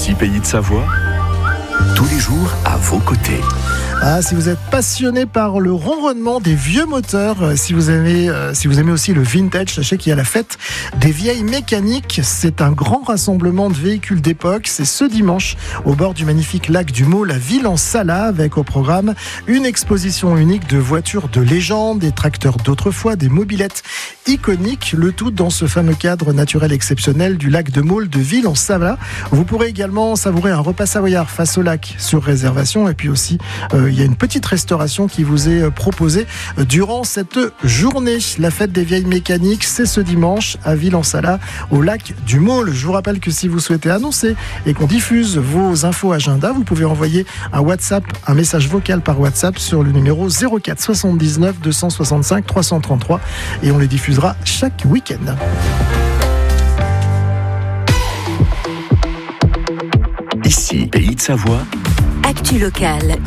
Ici Pays de Savoie, tous les jours à vos côtés. Ah, si vous êtes passionné par le ronronnement des vieux moteurs, si vous aimez aussi le vintage, sachez qu'il y a la fête des vieilles mécaniques. C'est un grand rassemblement de véhicules d'époque. C'est ce dimanche au bord du magnifique lac du Maule, la ville en Sala, avec au programme une exposition unique de voitures de légende, des tracteurs d'autrefois, des mobylettes iconiques, le tout dans ce fameux cadre naturel exceptionnel du lac de Maule de ville en Sala. Vous pourrez également savourer un repas savoyard face au lac sur réservation, et puis aussi il y a une petite restauration qui vous est proposée durant cette journée. La fête des vieilles mécaniques, c'est ce dimanche à Ville-en-Sala, au lac du Maule. Je vous rappelle que si vous souhaitez annoncer et qu'on diffuse vos infos agenda, vous pouvez envoyer un message vocal par WhatsApp sur le numéro 04 79 265 333 et on les diffusera chaque week-end. Ici Pays de Savoie. Actu locale,